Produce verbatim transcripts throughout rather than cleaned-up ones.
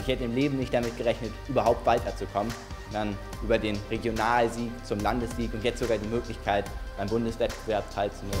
Ich hätte im Leben nicht damit gerechnet, überhaupt weiterzukommen. Und dann über den Regionalsieg zum Landessieg und jetzt sogar die Möglichkeit, beim Bundeswettbewerb teilzunehmen.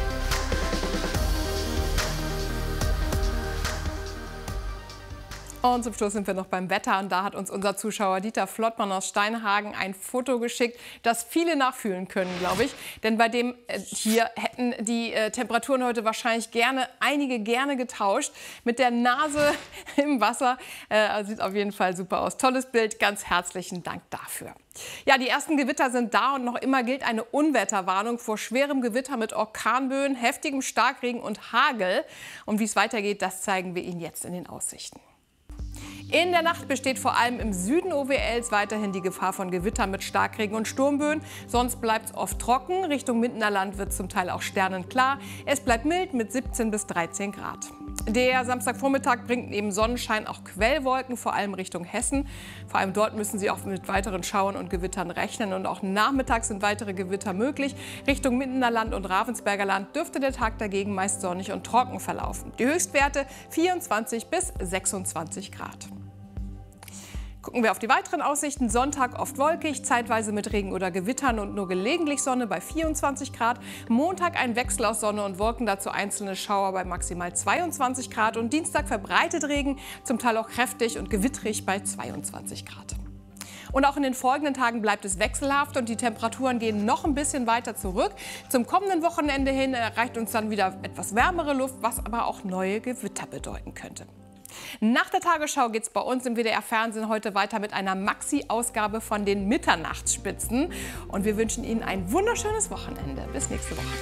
Und zum Schluss sind wir noch beim Wetter und da hat uns unser Zuschauer Dieter Flottmann aus Steinhagen ein Foto geschickt, das viele nachfühlen können, glaube ich. Denn bei dem äh, hier hätten die äh, Temperaturen heute wahrscheinlich gerne, einige gerne getauscht. Mit der Nase im Wasser, äh, sieht auf jeden Fall super aus. Tolles Bild, ganz herzlichen Dank dafür. Ja, die ersten Gewitter sind da und noch immer gilt eine Unwetterwarnung vor schwerem Gewitter mit Orkanböen, heftigem Starkregen und Hagel. Und wie es weitergeht, das zeigen wir Ihnen jetzt in den Aussichten. In der Nacht besteht vor allem im Süden O W Ls weiterhin die Gefahr von Gewittern mit Starkregen und Sturmböen. Sonst bleibt es oft trocken. Richtung Mindener Land wird zum Teil auch sternenklar. Es bleibt mild mit siebzehn bis dreizehn Grad. Der Samstagvormittag bringt neben Sonnenschein auch Quellwolken, vor allem Richtung Hessen. Vor allem dort müssen Sie auch mit weiteren Schauern und Gewittern rechnen. Und auch nachmittags sind weitere Gewitter möglich. Richtung Mindener Land und Ravensberger Land dürfte der Tag dagegen meist sonnig und trocken verlaufen. Die Höchstwerte vierundzwanzig bis sechsundzwanzig Grad. Gucken wir auf die weiteren Aussichten. Sonntag oft wolkig, zeitweise mit Regen oder Gewittern und nur gelegentlich Sonne bei vierundzwanzig Grad. Montag ein Wechsel aus Sonne und Wolken, dazu einzelne Schauer bei maximal zweiundzwanzig Grad. Und Dienstag verbreitet Regen, zum Teil auch kräftig und gewittrig bei zweiundzwanzig Grad. Und auch in den folgenden Tagen bleibt es wechselhaft und die Temperaturen gehen noch ein bisschen weiter zurück. Zum kommenden Wochenende hin erreicht uns dann wieder etwas wärmere Luft, was aber auch neue Gewitter bedeuten könnte. Nach der Tagesschau geht es bei uns im W D R-Fernsehen heute weiter mit einer Maxi-Ausgabe von den Mitternachtsspitzen. Und wir wünschen Ihnen ein wunderschönes Wochenende. Bis nächste Woche.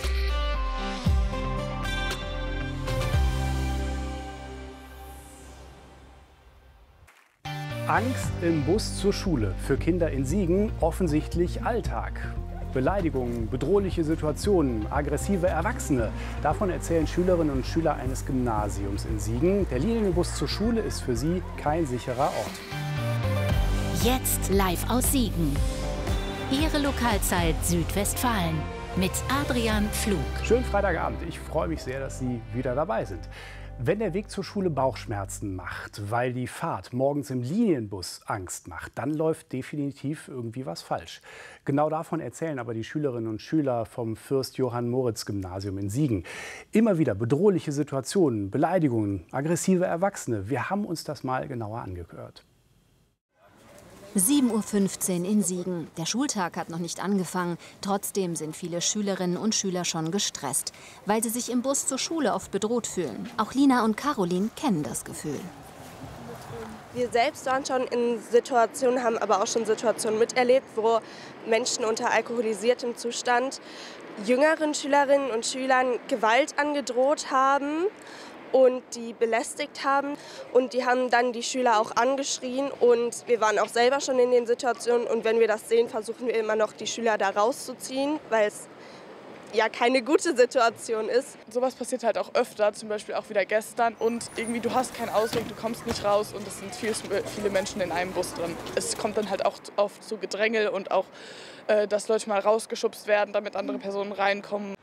Angst im Bus zur Schule. Für Kinder in Siegen offensichtlich Alltag. Beleidigungen, bedrohliche Situationen, aggressive Erwachsene. Davon erzählen Schülerinnen und Schüler eines Gymnasiums in Siegen. Der Linienbus zur Schule ist für sie kein sicherer Ort. Jetzt live aus Siegen. Ihre Lokalzeit Südwestfalen mit Adrian Pflug. Schönen Freitagabend. Ich freue mich sehr, dass Sie wieder dabei sind. Wenn der Weg zur Schule Bauchschmerzen macht, weil die Fahrt morgens im Linienbus Angst macht, dann läuft definitiv irgendwie was falsch. Genau davon erzählen aber die Schülerinnen und Schüler vom Fürst-Johann-Moritz-Gymnasium in Siegen. Immer wieder bedrohliche Situationen, Beleidigungen, aggressive Erwachsene. Wir haben uns das mal genauer angehört. sieben Uhr fünfzehn in Siegen. Der Schultag hat noch nicht angefangen. Trotzdem sind viele Schülerinnen und Schüler schon gestresst, weil sie sich im Bus zur Schule oft bedroht fühlen. Auch Lina und Caroline kennen das Gefühl. Wir selbst waren schon in Situationen, haben aber auch schon Situationen miterlebt, wo Menschen unter alkoholisiertem Zustand jüngeren Schülerinnen und Schülern Gewalt angedroht haben und die belästigt haben. Und die haben dann die Schüler auch angeschrien. Und wir waren auch selber schon in den Situationen. Und wenn wir das sehen, versuchen wir immer noch, die Schüler da rauszuziehen, weil es ja keine gute Situation ist. Sowas passiert halt auch öfter, zum Beispiel auch wieder gestern. Und irgendwie, du hast keinen Ausweg, du kommst nicht raus und es sind viel, viele Menschen in einem Bus drin. Es kommt dann halt auch oft zu Gedrängel und auch, äh, dass Leute mal rausgeschubst werden, damit andere Personen reinkommen.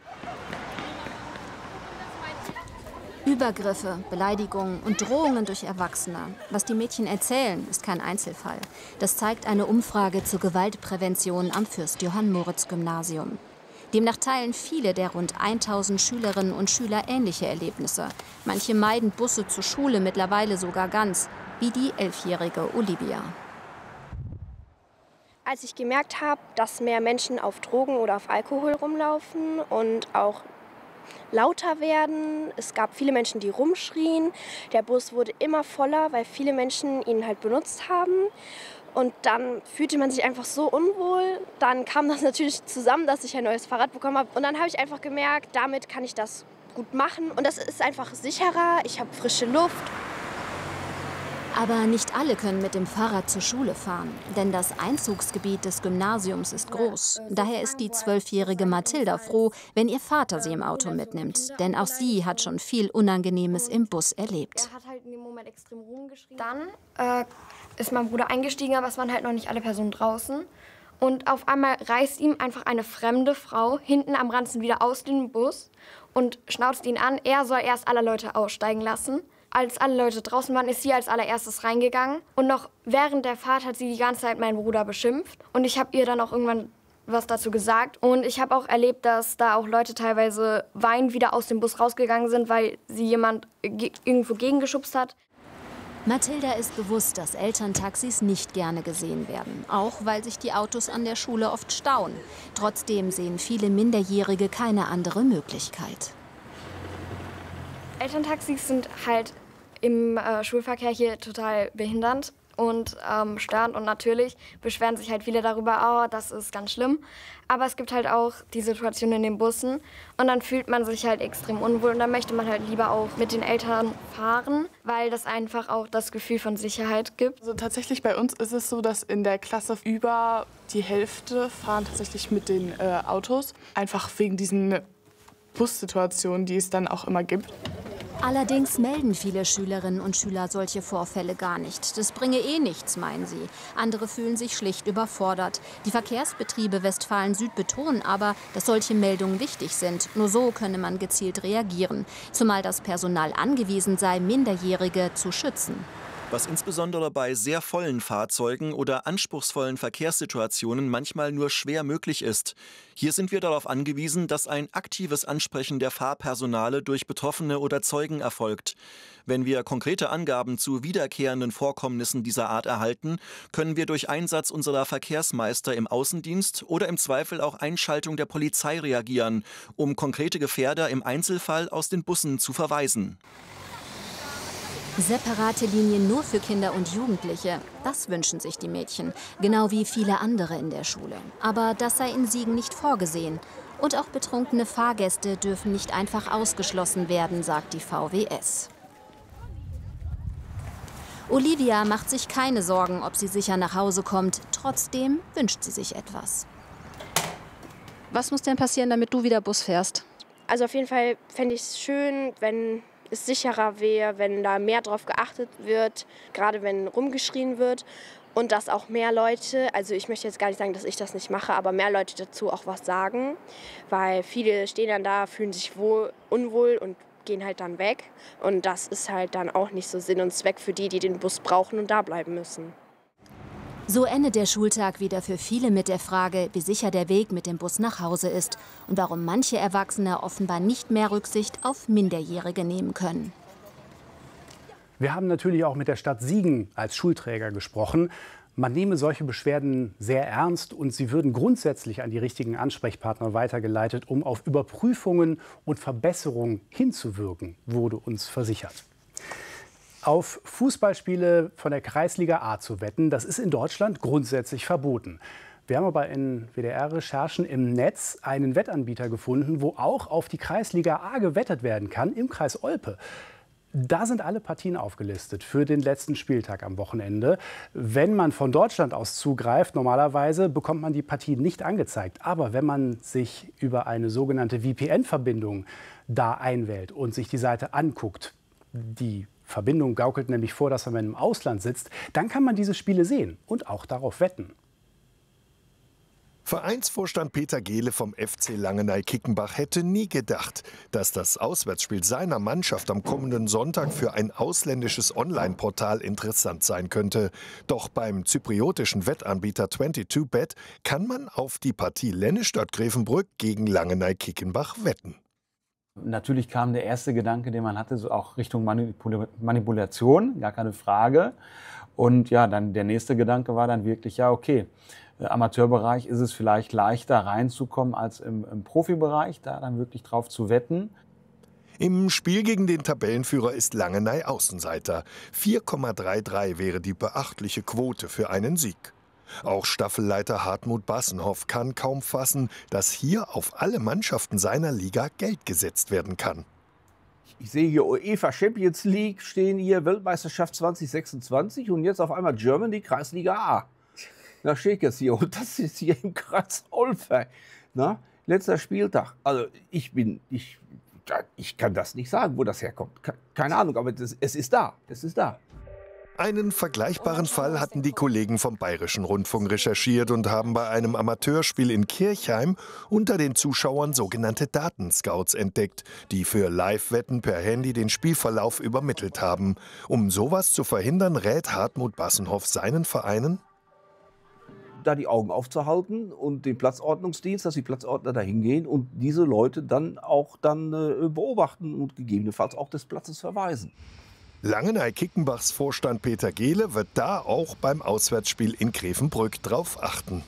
Übergriffe, Beleidigungen und Drohungen durch Erwachsene. Was die Mädchen erzählen, ist kein Einzelfall. Das zeigt eine Umfrage zur Gewaltprävention am Fürst-Johann-Moritz-Gymnasium. Demnach teilen viele der rund tausend Schülerinnen und Schüler ähnliche Erlebnisse. Manche meiden Busse zur Schule mittlerweile sogar ganz, wie die elfjährige Olivia. Als ich gemerkt habe, dass mehr Menschen auf Drogen oder auf Alkohol rumlaufen und auch lauter werden. Es gab viele Menschen, die rumschrien. Der Bus wurde immer voller, weil viele Menschen ihn halt benutzt haben. Und dann fühlte man sich einfach so unwohl. Dann kam das natürlich zusammen, dass ich ein neues Fahrrad bekommen habe. Und dann habe ich einfach gemerkt, damit kann ich das gut machen. Und das ist einfach sicherer. Ich habe frische Luft. Aber nicht alle können mit dem Fahrrad zur Schule fahren, denn das Einzugsgebiet des Gymnasiums ist groß. Daher ist die zwölfjährige Mathilda froh, wenn ihr Vater sie im Auto mitnimmt, denn auch sie hat schon viel Unangenehmes im Bus erlebt. Er hat halt in dem Moment extrem rumgeschrien. Dann äh, ist mein Bruder eingestiegen, aber es waren halt noch nicht alle Personen draußen. Und auf einmal reißt ihm einfach eine fremde Frau hinten am Ranzen wieder aus dem Bus und schnauzt ihn an. Er soll erst alle Leute aussteigen lassen. Als alle Leute draußen waren, ist sie als allererstes reingegangen. Und noch während der Fahrt hat sie die ganze Zeit meinen Bruder beschimpft. Und ich habe ihr dann auch irgendwann was dazu gesagt. Und ich habe auch erlebt, dass da auch Leute teilweise weinend wieder aus dem Bus rausgegangen sind, weil sie jemand ge- irgendwo gegengeschubst hat. Mathilda ist bewusst, dass Elterntaxis nicht gerne gesehen werden. Auch weil sich die Autos an der Schule oft stauen. Trotzdem sehen viele Minderjährige keine andere Möglichkeit. Elterntaxis sind halt im äh, Schulverkehr hier total behindernd und ähm, störend. Und natürlich beschweren sich halt viele darüber, oh, das ist ganz schlimm. Aber es gibt halt auch die Situation in den Bussen und dann fühlt man sich halt extrem unwohl. Und dann möchte man halt lieber auch mit den Eltern fahren, weil das einfach auch das Gefühl von Sicherheit gibt. Also tatsächlich bei uns ist es so, dass in der Klasse über die Hälfte fahren tatsächlich mit den äh, Autos. Einfach wegen diesen Bussituationen, die es dann auch immer gibt. Allerdings melden viele Schülerinnen und Schüler solche Vorfälle gar nicht. Das bringe eh nichts, meinen sie. Andere fühlen sich schlicht überfordert. Die Verkehrsbetriebe Westfalen-Süd betonen aber, dass solche Meldungen wichtig sind. Nur so könne man gezielt reagieren. Zumal das Personal angewiesen sei, Minderjährige zu schützen. Was insbesondere bei sehr vollen Fahrzeugen oder anspruchsvollen Verkehrssituationen manchmal nur schwer möglich ist. Hier sind wir darauf angewiesen, dass ein aktives Ansprechen der Fahrpersonale durch Betroffene oder Zeugen erfolgt. Wenn wir konkrete Angaben zu wiederkehrenden Vorkommnissen dieser Art erhalten, können wir durch Einsatz unserer Verkehrsmeister im Außendienst oder im Zweifel auch Einschaltung der Polizei reagieren, um konkrete Gefährder im Einzelfall aus den Bussen zu verweisen. Separate Linien nur für Kinder und Jugendliche, das wünschen sich die Mädchen, genau wie viele andere in der Schule. Aber das sei in Siegen nicht vorgesehen. Und auch betrunkene Fahrgäste dürfen nicht einfach ausgeschlossen werden, sagt die V W S. Olivia macht sich keine Sorgen, ob sie sicher nach Hause kommt. Trotzdem wünscht sie sich etwas. Was muss denn passieren, damit du wieder Bus fährst? Also auf jeden Fall fände ich es schön, wenn es sicherer wäre, wenn da mehr drauf geachtet wird, gerade wenn rumgeschrien wird und dass auch mehr Leute, also ich möchte jetzt gar nicht sagen, dass ich das nicht mache, aber mehr Leute dazu auch was sagen, weil viele stehen dann da, fühlen sich wohl, unwohl und gehen halt dann weg und das ist halt dann auch nicht so Sinn und Zweck für die, die den Bus brauchen und da bleiben müssen. So endet der Schultag wieder für viele mit der Frage, wie sicher der Weg mit dem Bus nach Hause ist und warum manche Erwachsene offenbar nicht mehr Rücksicht auf Minderjährige nehmen können. Wir haben natürlich auch mit der Stadt Siegen als Schulträger gesprochen. Man nehme solche Beschwerden sehr ernst und sie würden grundsätzlich an die richtigen Ansprechpartner weitergeleitet, um auf Überprüfungen und Verbesserungen hinzuwirken, wurde uns versichert. Auf Fußballspiele von der Kreisliga A zu wetten, das ist in Deutschland grundsätzlich verboten. Wir haben aber in W D R-Recherchen im Netz einen Wettanbieter gefunden, wo auch auf die Kreisliga A gewettet werden kann, im Kreis Olpe. Da sind alle Partien aufgelistet für den letzten Spieltag am Wochenende. Wenn man von Deutschland aus zugreift, normalerweise bekommt man die Partien nicht angezeigt. Aber wenn man sich über eine sogenannte V P N-Verbindung da einwählt und sich die Seite anguckt, die Verbindung gaukelt nämlich vor, dass man im Ausland sitzt, dann kann man diese Spiele sehen und auch darauf wetten. Vereinsvorstand Peter Gehle vom F C Langeney-Kickenbach hätte nie gedacht, dass das Auswärtsspiel seiner Mannschaft am kommenden Sonntag für ein ausländisches Online-Portal interessant sein könnte. Doch beim zypriotischen Wettanbieter zweiundzwanzig Bet kann man auf die Partie Lennestadt-Grevenbrück gegen Langeney-Kickenbach wetten. Natürlich kam der erste Gedanke, den man hatte, so auch Richtung Manipul- Manipulation, gar keine Frage. Und ja, dann der nächste Gedanke war dann wirklich, ja okay, im Amateurbereich ist es vielleicht leichter reinzukommen als im, im Profibereich, da dann wirklich drauf zu wetten. Im Spiel gegen den Tabellenführer ist Langeney Außenseiter. vier Komma dreiunddreißig wäre die beachtliche Quote für einen Sieg. Auch Staffelleiter Hartmut Bassenhoff kann kaum fassen, dass hier auf alle Mannschaften seiner Liga Geld gesetzt werden kann. Ich sehe hier UEFA Champions League stehen hier, Weltmeisterschaft zwanzig sechsundzwanzig und jetzt auf einmal Germany Kreisliga A. Da steht jetzt hier und das ist hier im Kreis Olpe. Na, letzter Spieltag. Also ich bin, ich, ich kann das nicht sagen, wo das herkommt. Keine Ahnung, aber das, es ist da, es ist da. Einen vergleichbaren Fall hatten die Kollegen vom Bayerischen Rundfunk recherchiert und haben bei einem Amateurspiel in Kirchheim unter den Zuschauern sogenannte Datenscouts entdeckt, die für Live-Wetten per Handy den Spielverlauf übermittelt haben. Um sowas zu verhindern, rät Hartmut Bassenhoff seinen Vereinen, da die Augen aufzuhalten und den Platzordnungsdienst, dass die Platzordner da hingehen und diese Leute dann auch dann äh, beobachten und gegebenenfalls auch des Platzes verweisen. Langeney-Kickenbachs Vorstand Peter Gehle wird da auch beim Auswärtsspiel in Grevenbrück drauf achten.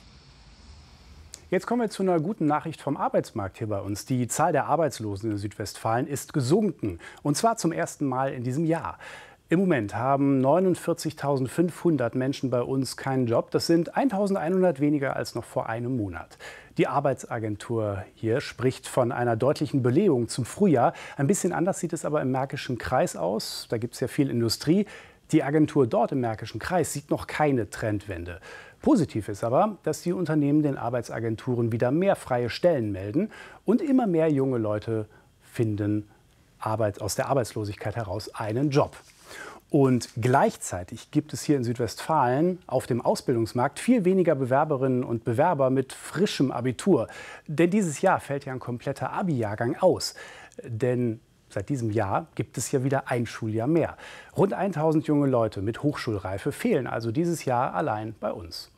Jetzt kommen wir zu einer guten Nachricht vom Arbeitsmarkt hier bei uns. Die Zahl der Arbeitslosen in Südwestfalen ist gesunken, und zwar zum ersten Mal in diesem Jahr. Im Moment haben neunundvierzigtausendfünfhundert Menschen bei uns keinen Job. Das sind eintausendeinhundert weniger als noch vor einem Monat. Die Arbeitsagentur hier spricht von einer deutlichen Belegung zum Frühjahr. Ein bisschen anders sieht es aber im Märkischen Kreis aus. Da gibt es ja viel Industrie. Die Agentur dort im Märkischen Kreis sieht noch keine Trendwende. Positiv ist aber, dass die Unternehmen den Arbeitsagenturen wieder mehr freie Stellen melden und immer mehr junge Leute finden Arbeit, aus der Arbeitslosigkeit heraus einen Job. Und gleichzeitig gibt es hier in Südwestfalen auf dem Ausbildungsmarkt viel weniger Bewerberinnen und Bewerber mit frischem Abitur. Denn dieses Jahr fällt ja ein kompletter Abi-Jahrgang aus. Denn seit diesem Jahr gibt es ja wieder ein Schuljahr mehr. Rund tausend junge Leute mit Hochschulreife fehlen also dieses Jahr allein bei uns.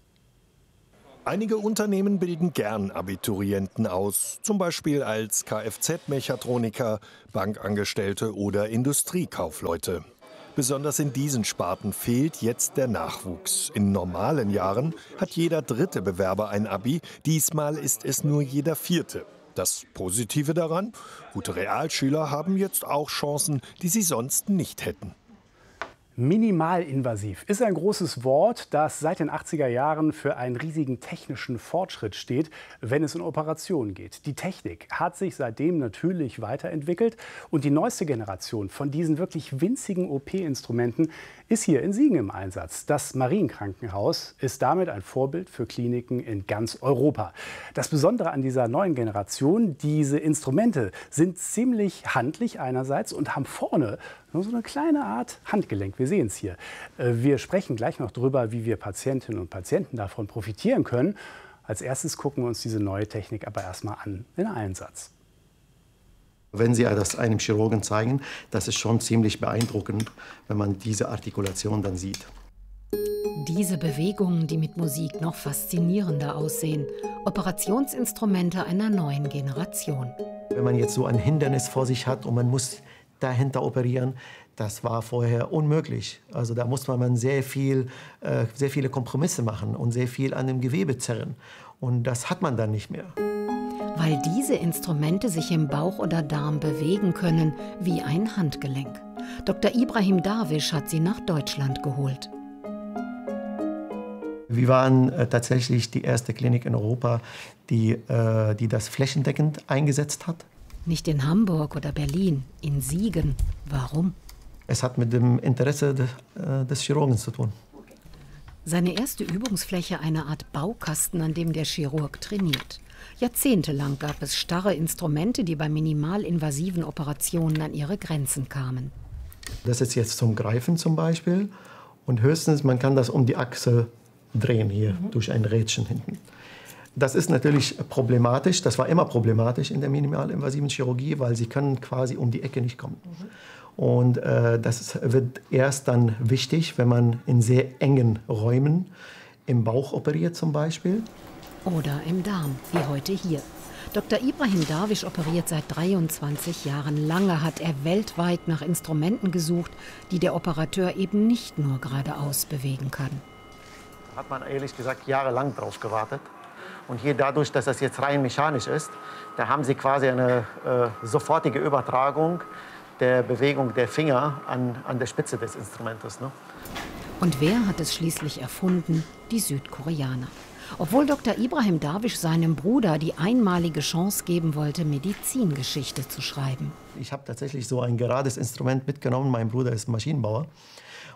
Einige Unternehmen bilden gern Abiturienten aus, zum Beispiel als Kfz-Mechatroniker, Bankangestellte oder Industriekaufleute. Besonders in diesen Sparten fehlt jetzt der Nachwuchs. In normalen Jahren hat jeder dritte Bewerber ein Abi, diesmal ist es nur jeder vierte. Das Positive daran: gute Realschüler haben jetzt auch Chancen, die sie sonst nicht hätten. Minimalinvasiv ist ein großes Wort, das seit den achtziger Jahren für einen riesigen technischen Fortschritt steht, wenn es um Operationen geht. Die Technik hat sich seitdem natürlich weiterentwickelt und die neueste Generation von diesen wirklich winzigen O P-Instrumenten ist hier in Siegen im Einsatz. Das Marienkrankenhaus ist damit ein Vorbild für Kliniken in ganz Europa. Das Besondere an dieser neuen Generation: diese Instrumente sind ziemlich handlich einerseits und haben vorne nur so eine kleine Art Handgelenk. Wir sehen es hier. Wir sprechen gleich noch darüber, wie wir Patientinnen und Patienten davon profitieren können. Als erstes gucken wir uns diese neue Technik aber erstmal an in Einsatz. Wenn Sie das einem Chirurgen zeigen, das ist schon ziemlich beeindruckend, wenn man diese Artikulation dann sieht. Diese Bewegungen, die mit Musik noch faszinierender aussehen. Operationsinstrumente einer neuen Generation. Wenn man jetzt so ein Hindernis vor sich hat und man muss dahinter operieren, das war vorher unmöglich. Also da musste man sehr, viel, äh, sehr viele Kompromisse machen und sehr viel an dem Gewebe zerren. Und das hat man dann nicht mehr. Weil diese Instrumente sich im Bauch oder Darm bewegen können, wie ein Handgelenk. Doktor Ibrahim Darwish hat sie nach Deutschland geholt. Wir waren äh, tatsächlich die erste Klinik in Europa, die, äh, die das flächendeckend eingesetzt hat. Nicht in Hamburg oder Berlin, in Siegen. Warum? Es hat mit dem Interesse de, äh, des Chirurgen zu tun. Seine erste Übungsfläche eine Art Baukasten, an dem der Chirurg trainiert. Jahrzehntelang gab es starre Instrumente, die bei minimalinvasiven Operationen an ihre Grenzen kamen. Das ist jetzt zum Greifen zum Beispiel. Und höchstens, man kann das um die Achse drehen hier, mhm. durch ein Rädchen hinten. Das ist natürlich problematisch, das war immer problematisch in der minimalinvasiven Chirurgie, weil sie können quasi um die Ecke nicht kommen. Mhm. Und äh, das wird erst dann wichtig, wenn man in sehr engen Räumen im Bauch operiert zum Beispiel. Oder im Darm, wie heute hier. Doktor Ibrahim Darwish operiert seit dreiundzwanzig Jahren. Lange hat er weltweit nach Instrumenten gesucht, die der Operateur eben nicht nur geradeaus bewegen kann. Da hat man ehrlich gesagt jahrelang drauf gewartet. Und hier dadurch, dass das jetzt rein mechanisch ist, da haben Sie quasi eine äh, sofortige Übertragung der Bewegung der Finger an, an der Spitze des Instrumentes. Ne? Und wer hat es schließlich erfunden? Die Südkoreaner. Obwohl Doktor Ibrahim Darwish seinem Bruder die einmalige Chance geben wollte, Medizingeschichte zu schreiben. Ich habe tatsächlich so ein gerades Instrument mitgenommen. Mein Bruder ist Maschinenbauer.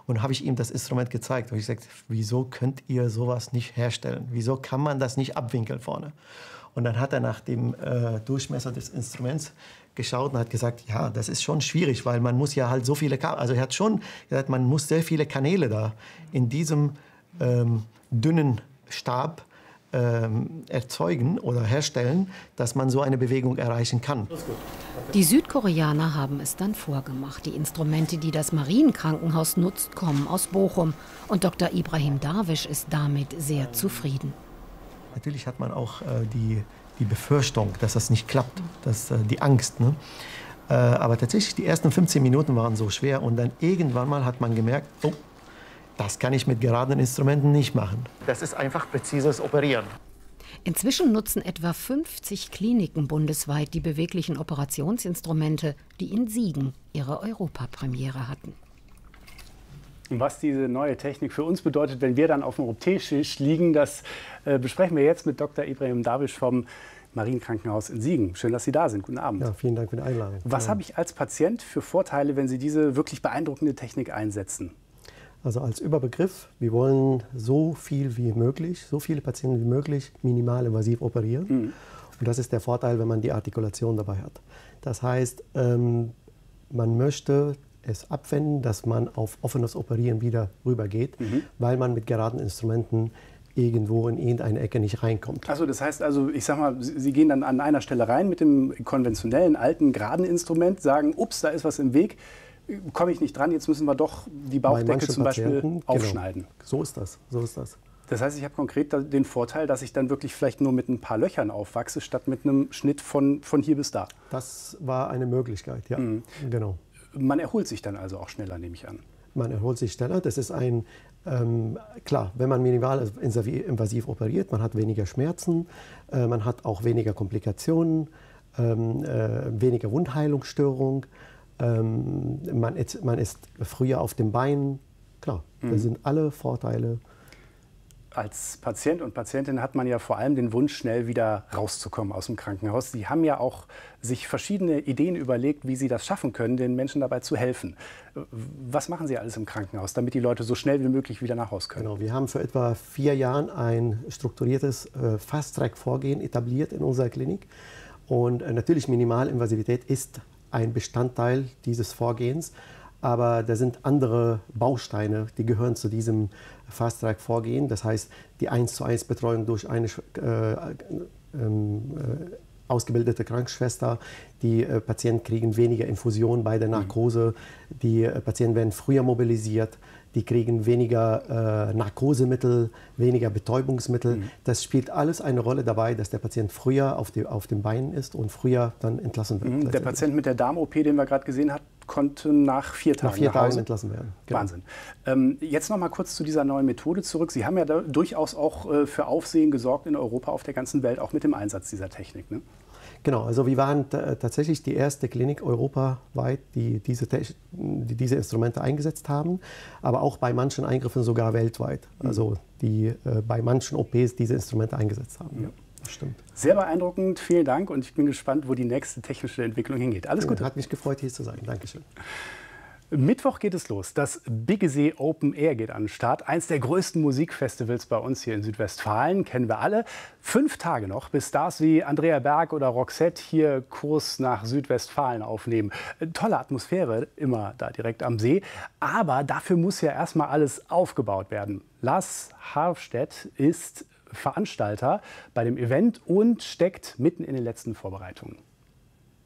Und habe ich ihm das Instrument gezeigt. Und ich sagte, wieso könnt ihr sowas nicht herstellen? Wieso kann man das nicht abwinkeln vorne? Und dann hat er nach dem äh, Durchmesser des Instruments geschaut und hat gesagt, ja, das ist schon schwierig, weil man muss ja halt so viele, Ka also er hat schon gesagt, man muss sehr viele Kanäle da in diesem ähm, dünnen Stab ähm, erzeugen oder herstellen, dass man so eine Bewegung erreichen kann. Die Südkoreaner haben es dann vorgemacht. Die Instrumente, die das Marienkrankenhaus nutzt, kommen aus Bochum. Und Doktor Ibrahim Darwish ist damit sehr zufrieden. Natürlich hat man auch äh, die, die Befürchtung, dass das nicht klappt, dass, äh, die Angst. Ne? Äh, aber tatsächlich, die ersten fünfzehn Minuten waren so schwer. Und dann irgendwann mal hat man gemerkt, oh, das kann ich mit geraden Instrumenten nicht machen. Das ist einfach präzises Operieren. Inzwischen nutzen etwa fünfzig Kliniken bundesweit die beweglichen Operationsinstrumente, die in Siegen ihre Europapremiere hatten. Was diese neue Technik für uns bedeutet, wenn wir dann auf dem O P-Tisch liegen, das äh, besprechen wir jetzt mit Doktor Ibrahim Darwish vom Marienkrankenhaus in Siegen. Schön, dass Sie da sind. Guten Abend. Ja, vielen Dank für die Einladung. Was ja. habe ich als Patient für Vorteile, wenn Sie diese wirklich beeindruckende Technik einsetzen? Also als Überbegriff, wir wollen so viel wie möglich, so viele Patienten wie möglich minimalinvasiv operieren. Mhm. Und das ist der Vorteil, wenn man die Artikulation dabei hat. Das heißt, ähm, man möchte es abwenden, dass man auf offenes Operieren wieder rübergeht, mhm. weil man mit geraden Instrumenten irgendwo in irgendeine Ecke nicht reinkommt. Also das heißt, also ich sag mal, Sie gehen dann an einer Stelle rein mit dem konventionellen, alten, geraden Instrument, sagen, ups, da ist was im Weg, komme ich nicht dran, jetzt müssen wir doch die Bauchdecke zum Beispiel aufschneiden. Genau. So ist das, so ist das. Das heißt, ich habe konkret den Vorteil, dass ich dann wirklich vielleicht nur mit ein paar Löchern aufwachse, statt mit einem Schnitt von, von hier bis da. Das war eine Möglichkeit, ja, mhm. genau. Man erholt sich dann also auch schneller, nehme ich an. Man erholt sich schneller. Das ist ein, ähm, klar, wenn man minimal invasiv operiert, man hat weniger Schmerzen, äh, man hat auch weniger Komplikationen, ähm, äh, weniger Wundheilungsstörung. Ähm, man, ist, man ist früher auf dem Bein. Klar, mhm. das sind alle Vorteile. Als Patient und Patientin hat man ja vor allem den Wunsch, schnell wieder rauszukommen aus dem Krankenhaus. Sie haben ja auch sich verschiedene Ideen überlegt, wie Sie das schaffen können, den Menschen dabei zu helfen. Was machen Sie alles im Krankenhaus, damit die Leute so schnell wie möglich wieder nach Hause können? Genau, wir haben vor etwa vier Jahren ein strukturiertes äh, Fast-Track-Vorgehen etabliert in unserer Klinik. Und äh, natürlich Minimalinvasivität ist ein Bestandteil dieses Vorgehens. Aber da sind andere Bausteine, die gehören zu diesem Fast-Track-Vorgehen. Das heißt, die eins zu eins Betreuung durch eine äh, äh, äh, ausgebildete Krankenschwester. Die äh, Patienten kriegen weniger Infusion bei der Narkose. Die äh, Patienten werden früher mobilisiert. Die kriegen weniger äh, Narkosemittel, weniger Betäubungsmittel. Mhm. Das spielt alles eine Rolle dabei, dass der Patient früher auf, die, auf den Beinen ist und früher dann entlassen wird. Mhm. Der Patient mit der Darm-O P, den wir gerade gesehen haben, konnte nach vier Tagen, nach vier nach Tagen entlassen werden. Genau. Wahnsinn. Ähm, jetzt noch mal kurz zu dieser neuen Methode zurück. Sie haben ja da durchaus auch äh, für Aufsehen gesorgt in Europa, auf der ganzen Welt, auch mit dem Einsatz dieser Technik, ne? Genau, also wir waren tatsächlich die erste Klinik europaweit, die diese, die diese Instrumente eingesetzt haben, aber auch bei manchen Eingriffen sogar weltweit, also die äh, bei manchen O Ps diese Instrumente eingesetzt haben. Ja, das stimmt. Sehr beeindruckend, vielen Dank und ich bin gespannt, wo die nächste technische Entwicklung hingeht. Alles Gute. Hat mich gefreut, hier zu sein. Dankeschön. Mittwoch geht es los. Das Biggesee Open Air geht an den Start. Eins der größten Musikfestivals bei uns hier in Südwestfalen, kennen wir alle. Fünf Tage noch, bis Stars wie Andrea Berg oder Roxette hier Kurs nach Südwestfalen aufnehmen. Tolle Atmosphäre, immer da direkt am See. Aber dafür muss ja erstmal alles aufgebaut werden. Lars Harfstedt ist Veranstalter bei dem Event und steckt mitten in den letzten Vorbereitungen.